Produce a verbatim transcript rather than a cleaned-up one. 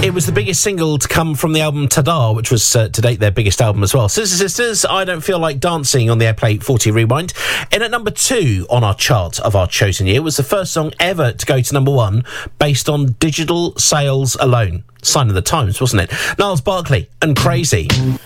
It was the biggest single to come from the album Tada, which was uh, to date their biggest album as well. Sisters Sisters, I Don't Feel Like Dancing on the Airplay forty Rewind. In at number two on our chart of our chosen year was the first song ever to go to number one based on digital sales alone. Sign of the times, wasn't it? Niles Barkley and Crazy.